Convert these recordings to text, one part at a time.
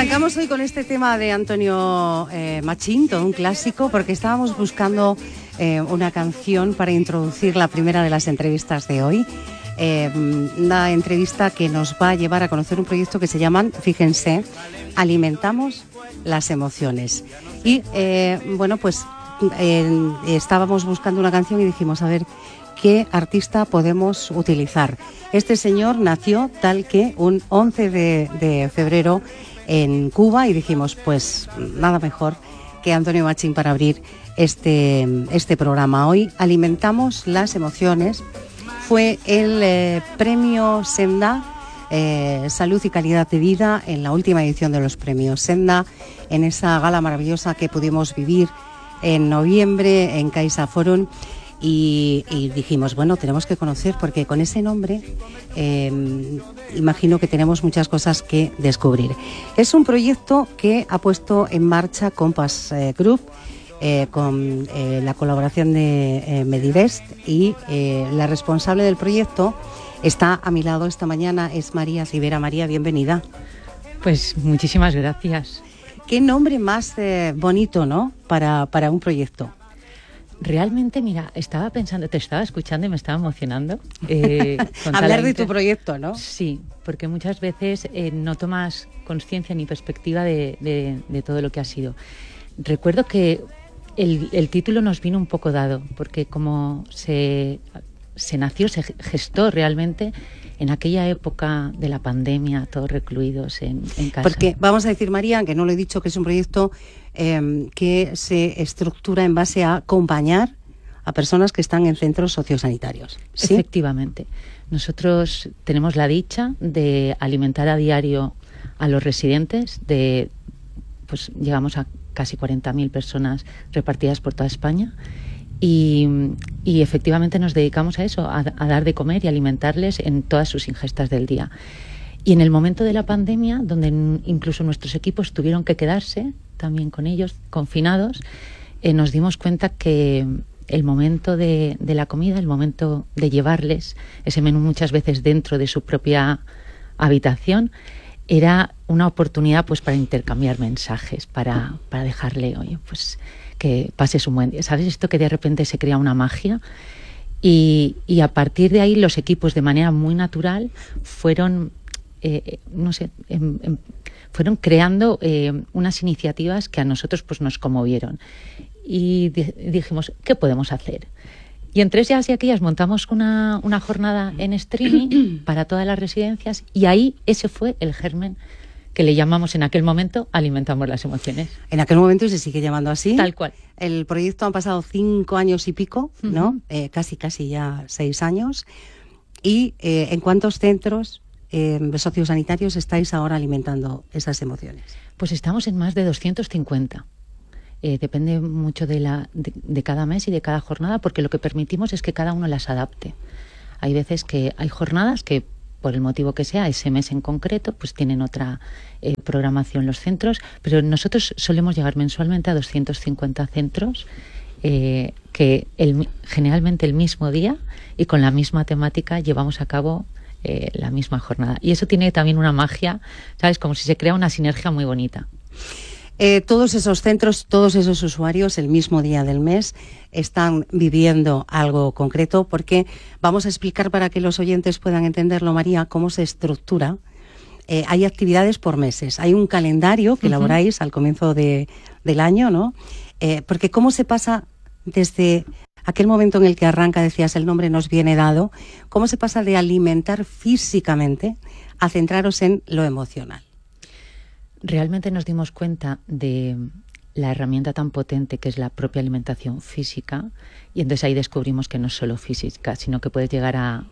Arrancamos hoy con este tema de Antonio Machín, todo un clásico, porque estábamos buscando una canción para introducir la primera de las entrevistas de hoy. Una entrevista que nos va a llevar a conocer un proyecto que se llama, fíjense, Alimentamos las Emociones. Y bueno, pues estábamos buscando una canción y dijimos, a ver, ¿qué artista podemos utilizar? Este señor nació tal que un 11 de febrero en Cuba y dijimos, pues nada mejor que Antonio Machín para abrir este programa. Hoy Alimentamos las Emociones. Fue el premio Senda, Salud y Calidad de Vida, en la última edición de los premios Senda, en esa gala maravillosa que pudimos vivir en noviembre en Caixa Forum. Y dijimos, bueno, tenemos que conocer, porque con ese nombre imagino que tenemos muchas cosas que descubrir. Es un proyecto que ha puesto en marcha Compass Group, con la colaboración de Medivest, y la responsable del proyecto está a mi lado esta mañana, es María Rivera. María, bienvenida. Pues muchísimas gracias. Qué nombre más bonito, ¿no?, para un proyecto. Realmente, mira, estaba pensando, te estaba escuchando y me estaba emocionando. Hablar de tu proyecto, ¿no? Sí, porque muchas veces no tomas conciencia ni perspectiva de todo lo que ha sido. Recuerdo que el título nos vino un poco dado, porque como se nació, se gestó realmente en aquella época de la pandemia, todos recluidos en casa. Porque vamos a decir, María, que no lo he dicho, que es un proyecto que se estructura en base a acompañar a personas que están en centros sociosanitarios. ¿Sí? Efectivamente. Nosotros tenemos la dicha de alimentar a diario a los residentes, pues llegamos a casi 40.000 personas repartidas por toda España. Y efectivamente nos dedicamos a eso, a dar de comer y alimentarles en todas sus ingestas del día. Y en el momento de la pandemia, donde incluso nuestros equipos tuvieron que quedarse también con ellos, confinados, nos dimos cuenta que el momento de la comida, el momento de llevarles ese menú muchas veces dentro de su propia habitación, era una oportunidad pues para intercambiar mensajes, para dejarle, oye, pues que pases un buen día. ¿Sabes? Esto que de repente se crea una magia. Y a partir de ahí los equipos, de manera muy natural, fueron fueron creando unas iniciativas que a nosotros pues nos conmovieron. Y dijimos, ¿qué podemos hacer? Y en 3 días y aquellas montamos una jornada en streaming para todas las residencias, y ahí ese fue el germen que le llamamos en aquel momento Alimentamos las Emociones. En aquel momento, y se sigue llamando así. Tal cual. El proyecto han pasado 5 años y pico, ¿no? Casi ya 6 años. ¿Y en cuántos centros sociosanitarios estáis ahora alimentando esas emociones? Pues estamos en más de 250. Depende mucho de cada mes y de cada jornada, porque lo que permitimos es que cada uno las adapte. Hay veces que hay jornadas que, por el motivo que sea, ese mes en concreto, pues tienen otra programación los centros, pero nosotros solemos llegar mensualmente a 250 centros, que generalmente el mismo día y con la misma temática llevamos a cabo la misma jornada. Y eso tiene también una magia, ¿sabes? Como si se crea una sinergia muy bonita. Todos esos centros, todos esos usuarios, el mismo día del mes, están viviendo algo concreto, porque vamos a explicar, para que los oyentes puedan entenderlo, María, cómo se estructura. Hay actividades por meses, hay un calendario que elaboráis al comienzo del año, ¿no? Porque cómo se pasa desde aquel momento en el que arranca, decías, el nombre nos viene dado, cómo se pasa de alimentar físicamente a centraros en lo emocional. Realmente nos dimos cuenta de la herramienta tan potente que es la propia alimentación física, y entonces ahí descubrimos que no es solo física, sino que puedes llegar a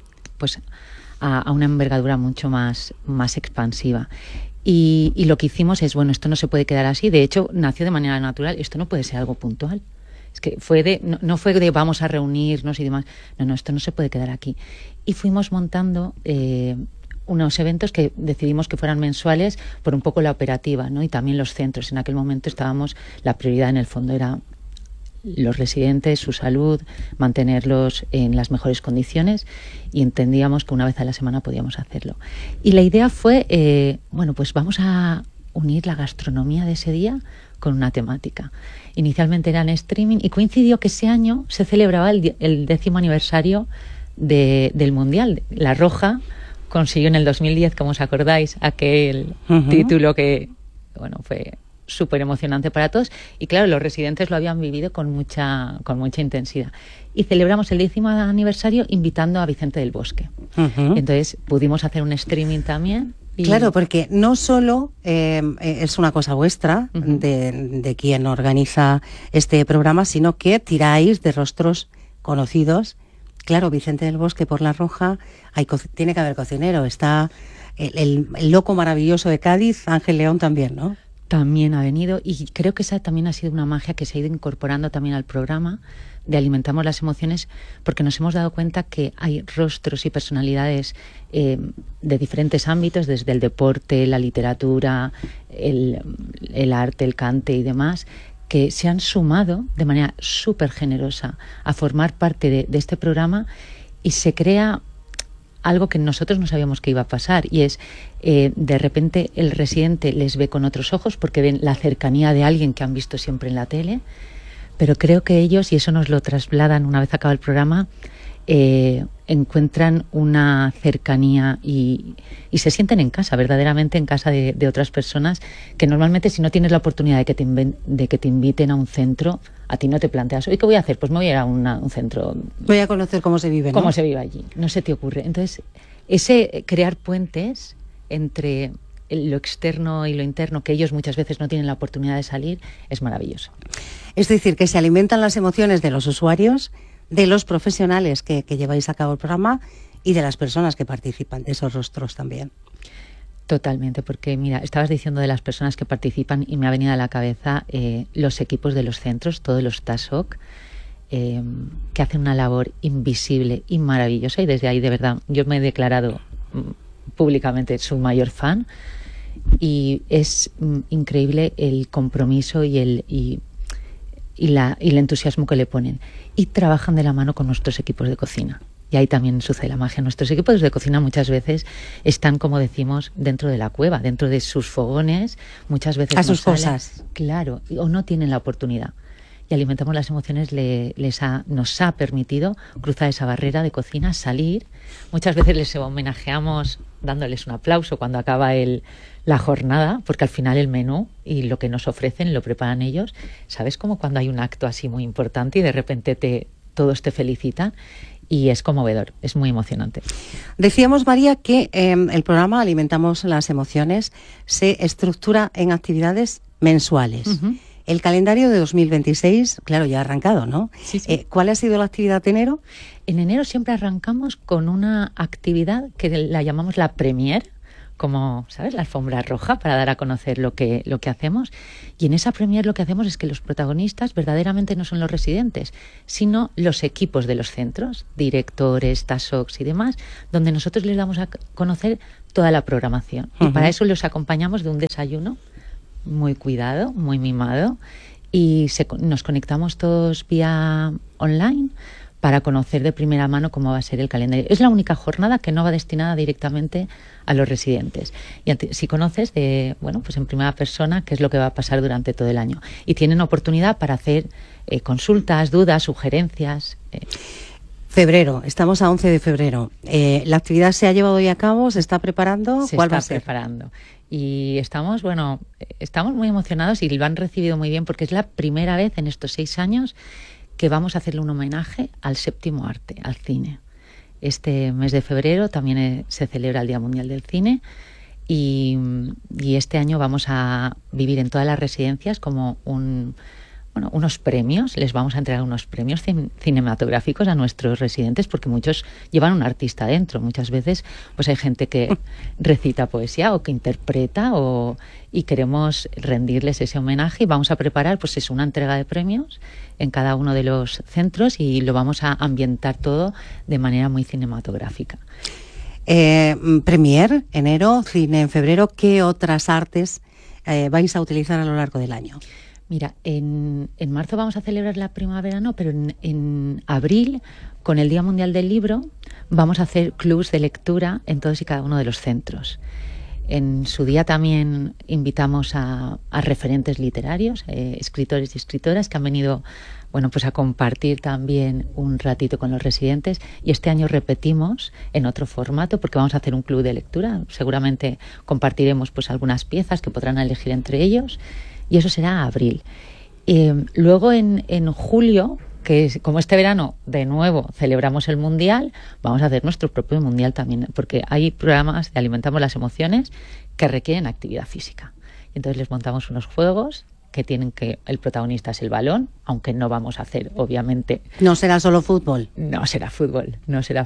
una envergadura mucho más expansiva. Y lo que hicimos es, bueno, esto no se puede quedar así. De hecho, nació de manera natural. Esto no puede ser algo puntual. Es que no fue de vamos a reunirnos y demás. No, esto no se puede quedar aquí. Y fuimos montando unos eventos que decidimos que fueran mensuales por un poco la operativa, ¿no? Y también los centros. En aquel momento la prioridad en el fondo era los residentes, su salud, mantenerlos en las mejores condiciones, y entendíamos que una vez a la semana podíamos hacerlo. Y la idea fue, pues vamos a unir la gastronomía de ese día con una temática. Inicialmente era en streaming y coincidió que ese año se celebraba el 10º aniversario del Mundial. La Roja consiguió en el 2010, como os acordáis, aquel título que, bueno, fue súper emocionante para todos. Y claro, los residentes lo habían vivido con mucha intensidad. Y celebramos el 10º aniversario invitando a Vicente del Bosque. Entonces pudimos hacer un streaming también. Claro, porque no solo es una cosa vuestra, de quien organiza este programa, sino que tiráis de rostros conocidos. Claro, Vicente del Bosque por La Roja, tiene que haber cocinero. Está el loco maravilloso de Cádiz, Ángel León también, ¿no? También ha venido, y creo que esa también ha sido una magia que se ha ido incorporando también al programa de Alimentamos las Emociones, porque nos hemos dado cuenta que hay rostros y personalidades de diferentes ámbitos, desde el deporte, la literatura, el arte, el cante y demás, que se han sumado de manera súper generosa a formar parte de este programa, y se crea algo que nosotros no sabíamos que iba a pasar, y es de repente el residente les ve con otros ojos porque ven la cercanía de alguien que han visto siempre en la tele, pero creo que ellos, y eso nos lo trasladan una vez acaba el programa, encuentran una cercanía y se sienten en casa, verdaderamente en casa de otras personas, que normalmente si no tienes la oportunidad de que te inviten a un centro, a ti no te planteas, ¿y qué voy a hacer? Pues me voy a ir a un centro. Voy a conocer cómo se vive, ¿no? Cómo se vive allí, no se te ocurre. Entonces, ese crear puentes entre lo externo y lo interno, que ellos muchas veces no tienen la oportunidad de salir, es maravilloso. Es decir, que se alimentan las emociones de los usuarios, de los profesionales que lleváis a cabo el programa y de las personas que participan, de esos rostros también. Totalmente, porque mira, estabas diciendo de las personas que participan y me ha venido a la cabeza los equipos de los centros, todos los TASOC, que hacen una labor invisible y maravillosa, y desde ahí de verdad yo me he declarado públicamente su mayor fan, y es increíble el compromiso y el entusiasmo que le ponen, y trabajan de la mano con nuestros equipos de cocina. Y ahí también sucede la magia. Nuestros equipos de cocina muchas veces están, como decimos, dentro de la cueva, dentro de sus fogones, muchas veces a sus cosas. Claro, o no tienen la oportunidad. Y Alimentamos las Emociones nos ha permitido cruzar esa barrera de cocina, salir. Muchas veces les homenajeamos dándoles un aplauso cuando acaba la jornada, porque al final el menú y lo que nos ofrecen lo preparan ellos. ¿Sabes? Como cuando hay un acto así muy importante y de repente todos te felicitan. Y es conmovedor, es muy emocionante. Decíamos, María, que el programa Alimentamos las Emociones se estructura en actividades mensuales. El calendario de 2026, claro, ya ha arrancado, ¿no? Sí, sí. ¿Cuál ha sido la actividad de enero? En enero siempre arrancamos con una actividad que la llamamos la Premier, como, ¿sabes?, la alfombra roja, para dar a conocer lo que hacemos. Y en esa premier lo que hacemos es que los protagonistas verdaderamente no son los residentes, sino los equipos de los centros, directores, TASOCs y demás, donde nosotros les damos a conocer toda la programación. Y para eso los acompañamos de un desayuno muy cuidado, muy mimado, y nos conectamos todos vía online para conocer de primera mano cómo va a ser el calendario. Es la única jornada que no va destinada directamente a los residentes. Y si conoces pues en primera persona qué es lo que va a pasar durante todo el año. Y tienen oportunidad para hacer consultas, dudas, sugerencias. Febrero, estamos a 11 de febrero. ¿La actividad se ha llevado ya a cabo? ¿Se está preparando? ¿Cuál va a ser? Se está preparando. Y estamos muy emocionados y lo han recibido muy bien, porque es la primera vez en estos 6 años que vamos a hacerle un homenaje al séptimo arte, al cine. Este mes de febrero también se celebra el Día Mundial del Cine, y este año vamos a vivir en todas las residencias como unos premios. Les vamos a entregar unos premios cinematográficos a nuestros residentes, porque muchos llevan un artista dentro. Muchas veces pues hay gente que recita poesía o que interpreta, y queremos rendirles ese homenaje, y vamos a preparar pues una entrega de premios en cada uno de los centros, y lo vamos a ambientar todo de manera muy cinematográfica. Premier, enero, cine en febrero. ¿Qué otras artes vais a utilizar a lo largo del año? Mira, en marzo vamos a celebrar la primavera, no, pero en abril, con el Día Mundial del Libro, vamos a hacer clubs de lectura en todos y cada uno de los centros. En su día también invitamos a referentes literarios, escritores y escritoras que han venido, bueno, pues a compartir también un ratito con los residentes, y este año repetimos en otro formato porque vamos a hacer un club de lectura. Seguramente compartiremos pues algunas piezas que podrán elegir entre ellos, y eso será abril. Luego en julio, que es, como este verano de nuevo celebramos el Mundial, vamos a hacer nuestro propio Mundial también, porque hay programas de Alimentamos las Emociones que requieren actividad física. Entonces les montamos unos juegos que tienen que el protagonista es el balón, aunque no vamos a hacer, obviamente. No será solo fútbol. No será fútbol.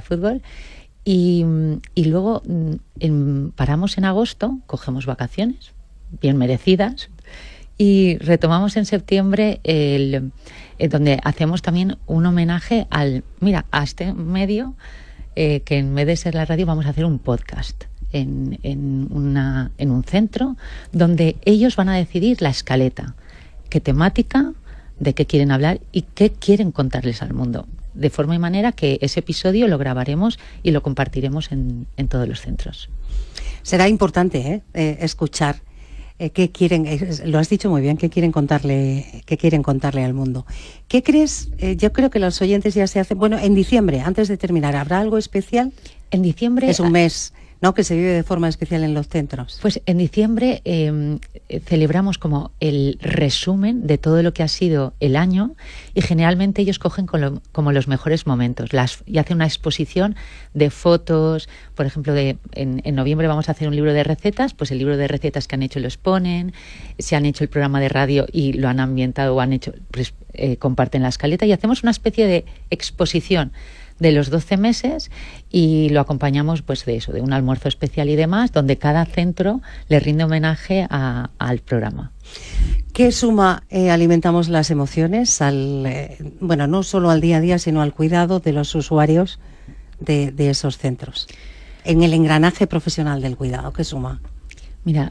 Y luego paramos en agosto, cogemos vacaciones, bien merecidas, y retomamos en septiembre donde hacemos también un homenaje a este medio, que en vez de ser la radio vamos a hacer un podcast en un centro donde ellos van a decidir la escaleta, qué temática, de qué quieren hablar y qué quieren contarles al mundo. De forma y manera que ese episodio lo grabaremos y lo compartiremos en todos los centros. Será importante escuchar qué quieren, lo has dicho muy bien, qué quieren contarle al mundo. ¿Qué crees? Yo creo que los oyentes ya se hacen. Bueno, en diciembre, antes de terminar, ¿habrá algo especial? En diciembre es un mes, ¿no?, que se vive de forma especial en los centros. Pues en diciembre celebramos como el resumen de todo lo que ha sido el año, y generalmente ellos cogen como los mejores momentos y hacen una exposición de fotos. Por ejemplo, en noviembre vamos a hacer un libro de recetas, pues el libro de recetas que han hecho lo exponen, se han hecho el programa de radio y lo han ambientado o han hecho, pues, comparten la escaleta, y hacemos una especie de exposición de los 12 meses y lo acompañamos pues de un almuerzo especial y demás, donde cada centro le rinde homenaje al programa. ¿Qué suma Alimentamos las Emociones no solo al día a día, sino al cuidado de los usuarios de esos centros? En el engranaje profesional del cuidado, ¿qué suma? Mira,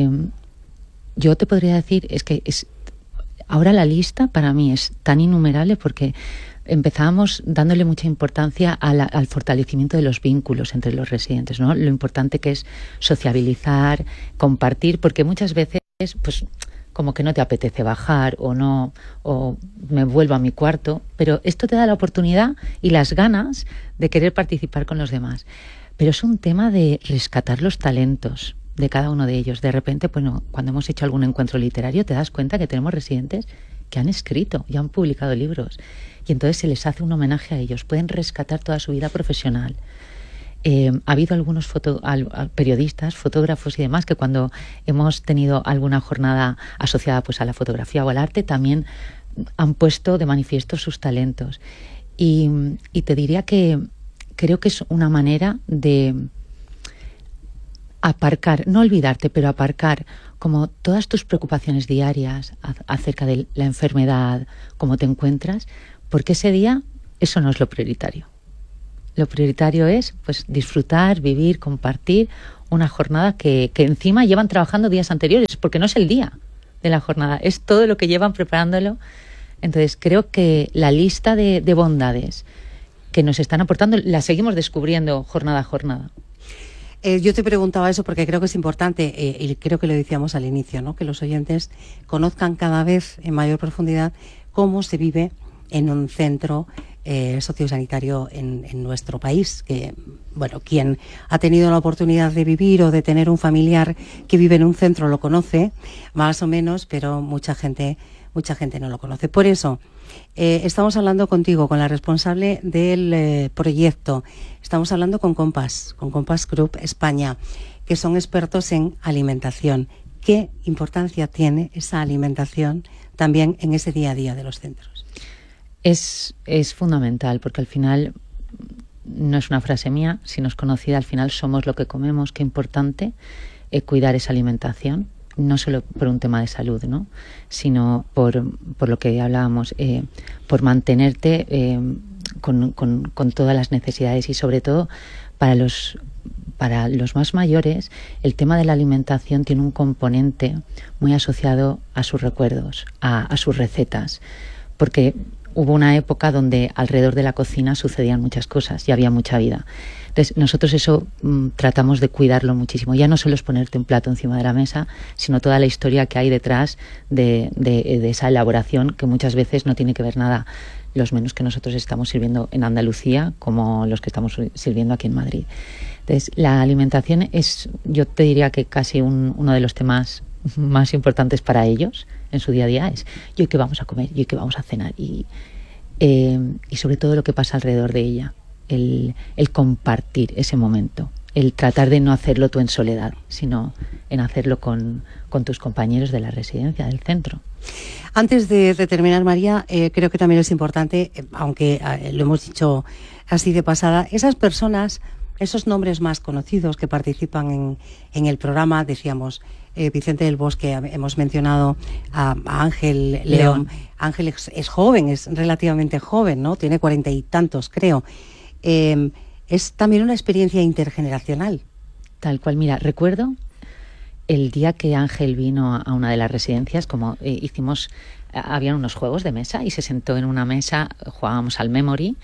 yo te podría decir, ahora la lista para mí es tan innumerable, porque empezábamos dándole mucha importancia al fortalecimiento de los vínculos entre los residentes, ¿no? Lo importante que es sociabilizar, compartir, porque muchas veces pues como que no te apetece bajar o me vuelvo a mi cuarto, pero esto te da la oportunidad y las ganas de querer participar con los demás. Pero es un tema de rescatar los talentos de cada uno de ellos. De repente, bueno, cuando hemos hecho algún encuentro literario, te das cuenta que tenemos residentes que han escrito y han publicado libros, y entonces se les hace un homenaje a ellos. Pueden rescatar toda su vida profesional. Ha habido algunos periodistas, fotógrafos y demás, que cuando hemos tenido alguna jornada asociada pues a la fotografía o al arte, también han puesto de manifiesto sus talentos. Y te diría que creo que es una manera de aparcar, no olvidarte, pero aparcar como todas tus preocupaciones diarias acerca de la enfermedad, cómo te encuentras, porque ese día eso no es lo prioritario. Lo prioritario es pues disfrutar, vivir, compartir una jornada que encima llevan trabajando días anteriores, porque no es el día de la jornada, es todo lo que llevan preparándolo. Entonces creo que la lista de bondades que nos están aportando la seguimos descubriendo jornada a jornada. Yo te preguntaba eso porque creo que es importante, y creo que lo decíamos al inicio, ¿no?, que los oyentes conozcan cada vez en mayor profundidad cómo se vive en un centro sociosanitario en nuestro país. Que, bueno, quien ha tenido la oportunidad de vivir o de tener un familiar que vive en un centro lo conoce, más o menos, pero mucha gente no lo conoce. Por eso, estamos hablando contigo, con la responsable del proyecto. Estamos hablando con Compass Group España, que son expertos en alimentación. ¿Qué importancia tiene esa alimentación también en ese día a día de los centros? Es fundamental, porque al final, no es una frase mía, sino es conocida, al final somos lo que comemos. Qué importante cuidar esa alimentación, no solo por un tema de salud, ¿no?, sino por lo que hablábamos, por mantenerte con todas las necesidades, y sobre todo para los más mayores el tema de la alimentación tiene un componente muy asociado a sus recuerdos, a sus recetas, porque hubo una época donde alrededor de la cocina sucedían muchas cosas y había mucha vida. Entonces, nosotros eso tratamos de cuidarlo muchísimo. Ya no solo es ponerte un plato encima de la mesa, sino toda la historia que hay detrás de esa elaboración, que muchas veces no tiene que ver nada los menús que nosotros estamos sirviendo en Andalucía como los que estamos sirviendo aquí en Madrid. Entonces, la alimentación es, yo te diría que casi uno de los temas más importantes para ellos en su día a día. Es ¿y hoy qué vamos a comer? ¿Y hoy qué vamos a cenar? Y sobre todo lo que pasa alrededor de ella. El compartir ese momento, el tratar de no hacerlo tú en soledad, sino en hacerlo con tus compañeros de la residencia, del centro. Antes de terminar, María, creo que también es importante, aunque lo hemos dicho así de pasada, esas personas, esos nombres más conocidos que participan en el programa, decíamos, Vicente del Bosque, hemos mencionado a Ángel León. Ángel es joven, es relativamente joven, ¿no? Tiene 40 y tantos, creo. Es también una experiencia intergeneracional. Tal cual, mira, recuerdo el día que Ángel vino a una de las residencias, como habían unos juegos de mesa y se sentó en una mesa, jugábamos al memory,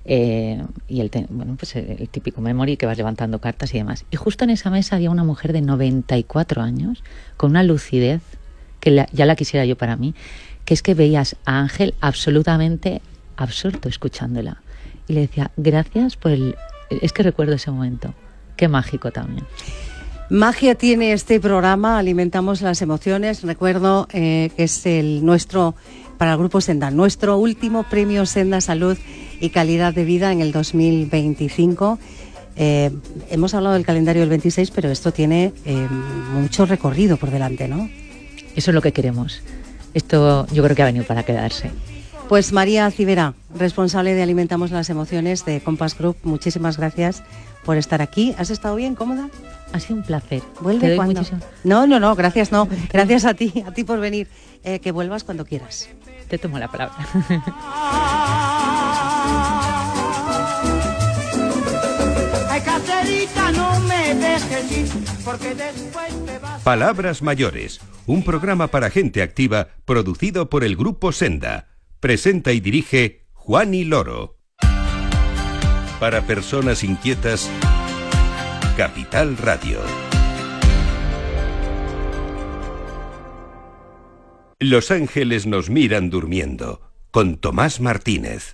y el típico memory que vas levantando cartas y demás. Y justo en esa mesa había una mujer de 94 años, con una lucidez que ya la quisiera yo para mí, que es que veías a Ángel absolutamente absorto escuchándola. Y le decía, gracias por es que recuerdo ese momento. Qué mágico también. Magia tiene este programa, Alimentamos las Emociones. Recuerdo que es nuestro, para el Grupo Senda, nuestro último premio Senda Salud y Calidad de Vida en el 2025. Hemos hablado del calendario del 26, pero esto tiene mucho recorrido por delante, ¿no? Eso es lo que queremos. Esto yo creo que ha venido para quedarse. Pues María Civera, responsable de Alimentamos las Emociones de Compass Group, muchísimas gracias por estar aquí. ¿Has estado bien, cómoda? Ha sido un placer. ¿Vuelve cuando? No, gracias, no. Gracias a ti por venir. Que vuelvas cuando quieras. Te tomo la palabra. Ay, Caterita, no me dejes ir, porque después te vas. Palabras Mayores, un programa para gente activa producido por el Grupo Senda. Presenta y dirige Juani Loro. Para personas inquietas, Capital Radio. Los ángeles nos miran durmiendo, con Tomás Martínez.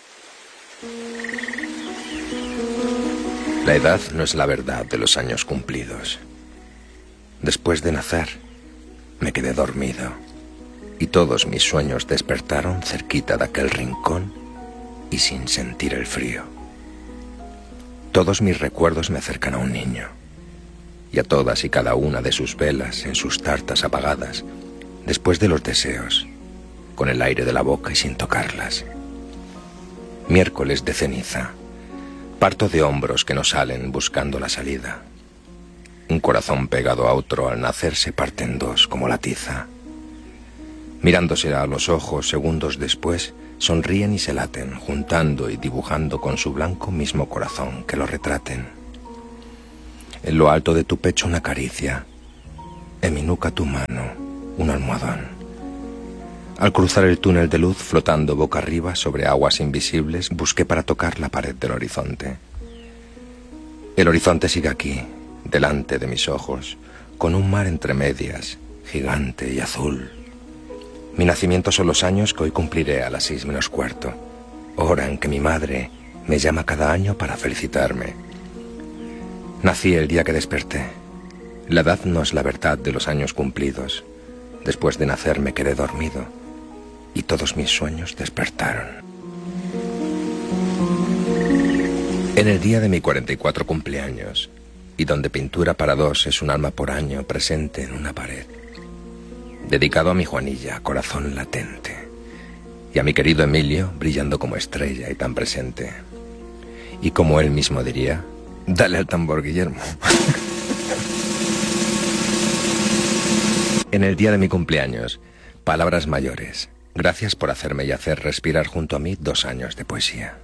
La edad no es la verdad de los años cumplidos. Después de nacer, me quedé dormido. Y todos mis sueños despertaron cerquita de aquel rincón y sin sentir el frío. Todos mis recuerdos me acercan a un niño, y a todas y cada una de sus velas en sus tartas apagadas, después de los deseos, con el aire de la boca y sin tocarlas. Miércoles de ceniza, parto de hombros que no salen buscando la salida. Un corazón pegado a otro al nacer se parte en dos como la tiza. Mirándose a los ojos segundos después, sonríen y se laten, juntando y dibujando con su blanco mismo corazón que lo retraten. En lo alto de tu pecho una caricia, en mi nuca tu mano, un almohadón. Al cruzar el túnel de luz flotando boca arriba sobre aguas invisibles, busqué para tocar la pared del horizonte. El horizonte sigue aquí, delante de mis ojos, con un mar entre medias, gigante y azul. Mi nacimiento son los años que hoy cumpliré a las 6:45, hora en que mi madre me llama cada año para felicitarme. Nací el día que desperté. La edad no es la verdad de los años cumplidos. Después de nacer me quedé dormido y todos mis sueños despertaron. En el día de mi 44 cumpleaños, y donde pintura para dos es un alma por año presente en una pared, dedicado a mi Juanilla, corazón latente, y a mi querido Emilio, brillando como estrella y tan presente. Y como él mismo diría, dale al tambor, Guillermo. En el día de mi cumpleaños, palabras mayores. Gracias por hacerme y hacer respirar junto a mí 2 años de poesía.